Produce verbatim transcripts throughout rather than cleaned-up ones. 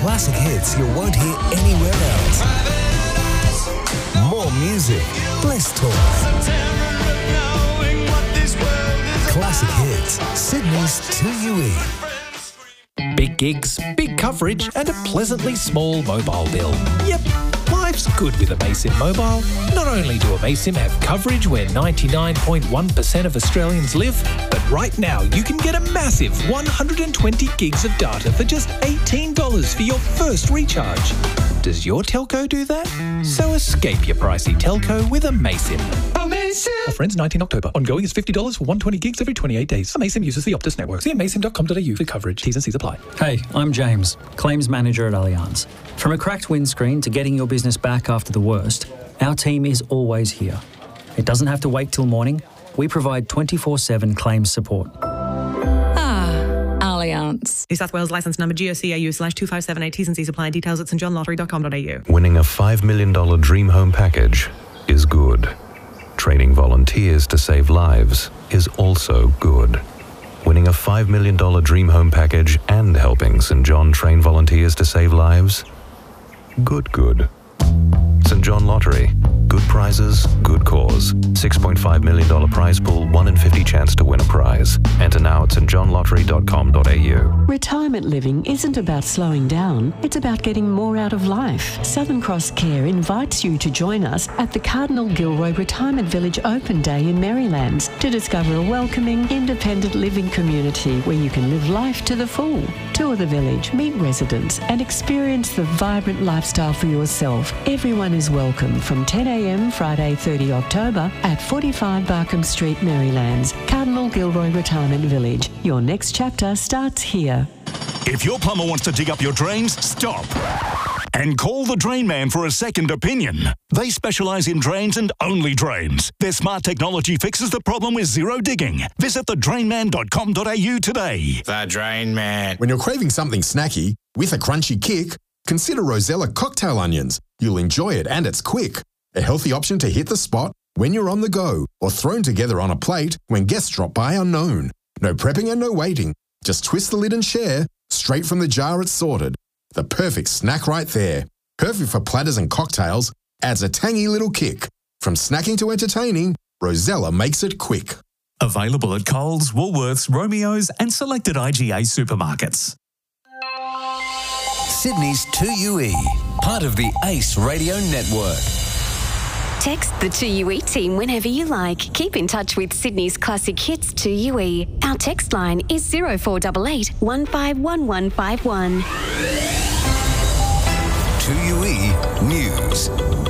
Classic hits you won't hear anywhere else. More music, less talk. Classic hits, Sydney's two U E. Big gigs, big coverage and a pleasantly small mobile bill. Yep, life's good with Amaysim Mobile. Not only do Amaysim have coverage where ninety-nine point one percent of Australians live, but right now you can get a massive one hundred twenty gigs of data for just eighteen dollars for your first recharge. Does your telco do that? So escape your pricey telco with Amaysim. Amaysim! Offer ends nineteenth October. Ongoing is fifty dollars for one hundred twenty gigs every twenty-eight days. Amaysim uses the Optus network. See amaysim dot com dot a u for coverage. T's and C's apply. Hey, I'm James, Claims Manager at Allianz. From a cracked windscreen to getting your business back after the worst, our team is always here. It doesn't have to wait till morning. We provide twenty-four seven claims support. Allianz. New South Wales licence number G O C A U slash two five seven eight. T's and C's apply. Details at st john lottery dot com dot a u. Winning a five million dollars dream home package is good. Training volunteers to save lives is also good. Winning a five million dollars dream home package and helping St John train volunteers to save lives? Good, good. St John Lottery. Good prizes, good cause. six point five million dollars prize pool, one in fifty chance to win a prize. Enter now at st john lottery dot com dot a u. Retirement living isn't about slowing down, it's about getting more out of life. Southern Cross Care invites you to join us at the Cardinal Gilroy Retirement Village Open Day in Marylands to discover a welcoming, independent living community where you can live life to the full. Tour the village, meet residents and experience the vibrant lifestyle for yourself. Everyone is welcome from ten a m Friday thirtieth October at forty-five Barkham Street, Marylands. Cardinal Gilroy Retirement Village. Your next chapter starts here. If your plumber wants to dig up your drains, stop. And call the Drain Man for a second opinion. They specialise in drains and only drains. Their smart technology fixes the problem with zero digging. Visit the drain man dot com dot a u today. The Drain Man. When you're craving something snacky with a crunchy kick, consider Rosella cocktail onions. You'll enjoy it and it's quick. A healthy option to hit the spot when you're on the go or thrown together on a plate when guests drop by unknown. No prepping and no waiting. Just twist the lid and share. Straight from the jar it's sorted. The perfect snack right there. Perfect for platters and cocktails. Adds a tangy little kick. From snacking to entertaining, Rosella makes it quick. Available at Coles, Woolworths, Romeo's and selected I G A supermarkets. Sydney's two U E, part of the Ace Radio Network. Text the two U E team whenever you like. Keep in touch with Sydney's classic hits two U E. Our text line is zero four eight eight, one five one one five one. two U E News.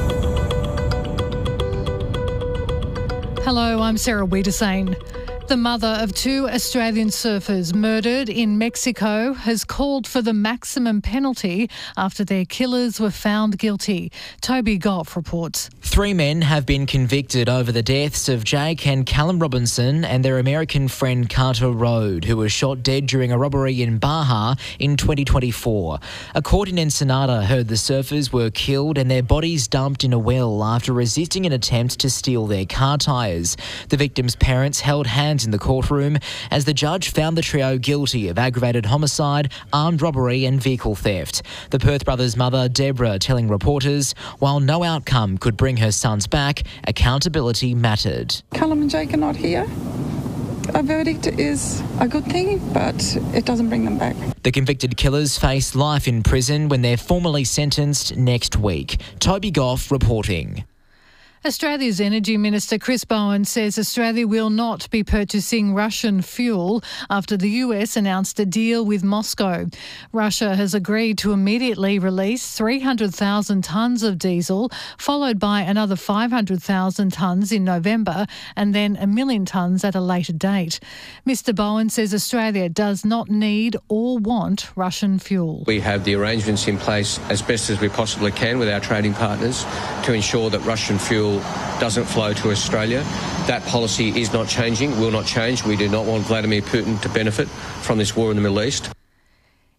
Hello, I'm Sarah Wiedersane. The mother of two Australian surfers murdered in Mexico has called for the maximum penalty after their killers were found guilty. Toby Goff reports. Three men have been convicted over the deaths of Jake and Callum Robinson and their American friend Carter Rode, who was shot dead during a robbery in Baja in twenty twenty-four. A court in Ensenada heard the surfers were killed and their bodies dumped in a well after resisting an attempt to steal their car tyres. The victims' parents held hands in the courtroom as the judge found the trio guilty of aggravated homicide, armed robbery and vehicle theft. The Perth brothers' mother, Deborah, telling reporters, while no outcome could bring her sons back, accountability mattered. Callum and Jake are not here. A verdict is a good thing, but it doesn't bring them back. The convicted killers face life in prison when they're formally sentenced next week. Toby Goff reporting. Australia's Energy Minister Chris Bowen says Australia will not be purchasing Russian fuel after the U S announced a deal with Moscow. Russia has agreed to immediately release three hundred thousand tonnes of diesel, followed by another five hundred thousand tonnes in November and then a million tonnes at a later date. Mister Bowen says Australia does not need or want Russian fuel. We have the arrangements in place as best as we possibly can with our trading partners to ensure that Russian fuel doesn't flow to Australia. That policy is not changing, will not change. We do not want Vladimir Putin to benefit from this war in the Middle East.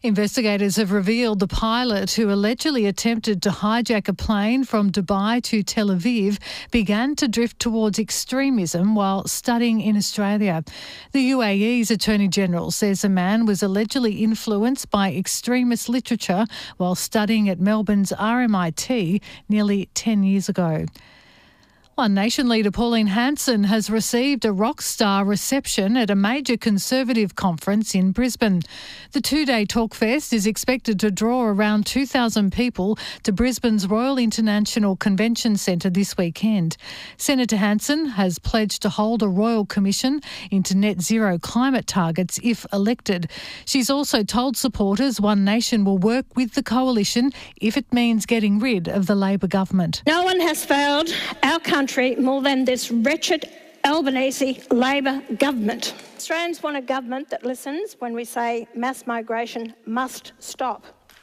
Investigators have revealed the pilot who allegedly attempted to hijack a plane from Dubai to Tel Aviv began to drift towards extremism while studying in Australia. The U A E's Attorney General says the man was allegedly influenced by extremist literature while studying at Melbourne's R M I T nearly ten years ago. One Nation leader Pauline Hanson has received a rock star reception at a major Conservative conference in Brisbane. The two-day Talkfest is expected to draw around two thousand people to Brisbane's Royal International Convention Centre this weekend. Senator Hanson has pledged to hold a royal commission into net zero climate targets if elected. She's also told supporters One Nation will work with the coalition if it means getting rid of the Labor government. No one has failed our country more than this wretched Albanese Labor government. Australians want a government that listens when we say mass migration must stop.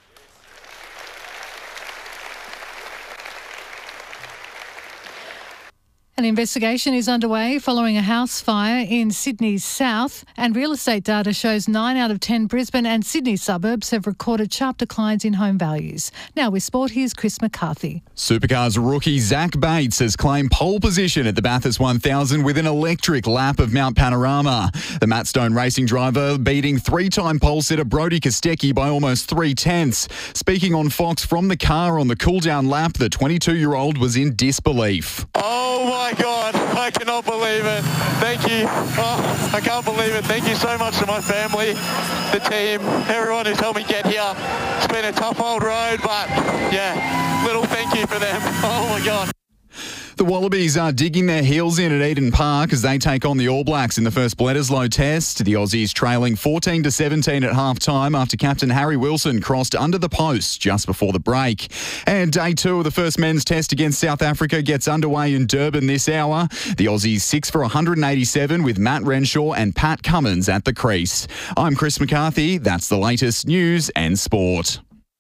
An investigation is underway following a house fire in Sydney's south, and real estate data shows nine out of ten Brisbane and Sydney suburbs have recorded sharp declines in home values. Now with sport, here's Chris McCarthy. Supercars rookie Zach Bates has claimed pole position at the Bathurst one thousand with an electric lap of Mount Panorama. The Matt Stone racing driver beating three-time pole sitter Brodie Kostecki by almost three tenths. Speaking on Fox from the car on the cool-down lap, the twenty-two-year-old was in disbelief. Oh my God, I cannot believe it. Thank you. Oh, I can't believe it. Thank you so much to my family, the team, everyone who's helped me get here. It's been a tough old road, but yeah, little thank you for them. Oh my God. The Wallabies are digging their heels in at Eden Park as they take on the All Blacks in the first Bledisloe test. The Aussies trailing fourteen to seventeen at half-time after captain Harry Wilson crossed under the post just before the break. And day two of the first men's test against South Africa gets underway in Durban this hour. The Aussies six for one hundred eighty-seven with Matt Renshaw and Pat Cummins at the crease. I'm Chris McCarthy. That's the latest news and sport.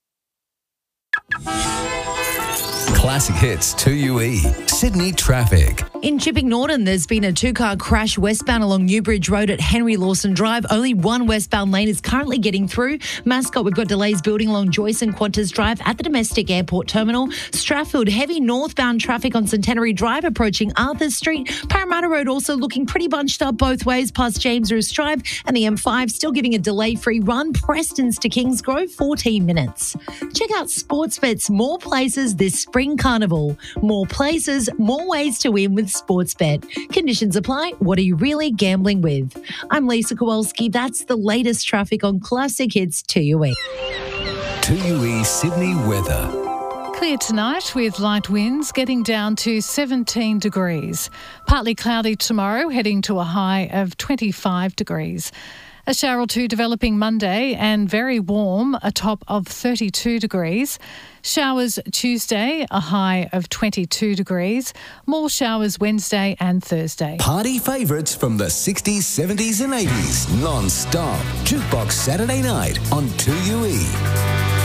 Classic Hits two U E. Sydney traffic. In Chipping Norton, there's been a two-car crash westbound along Newbridge Road at Henry Lawson Drive. Only one westbound lane is currently getting through. Mascot, we've got delays building along Joyce and Qantas Drive at the domestic airport terminal. Strathfield, heavy northbound traffic on Centenary Drive approaching Arthurs Street. Parramatta Road also looking pretty bunched up both ways past James Roos Drive, and the M five still giving a delay-free run. Prestons to Kingsgrove, fourteen minutes. Check out Sportsbet's more places this spring carnival. More places, more ways to win with Sportsbet. Conditions apply. What are you really gambling with? I'm Lisa Kowalski. That's the latest traffic on Classic Hits two U E. two U E Sydney weather. Clear tonight with light winds getting down to seventeen degrees. Partly cloudy tomorrow, heading to a high of twenty-five degrees. A shower or two developing Monday and very warm, a top of thirty-two degrees. Showers Tuesday, a high of twenty-two degrees. More showers Wednesday and Thursday. Party favourites from the sixties, seventies and eighties. Non-stop. Jukebox Saturday night on two U E.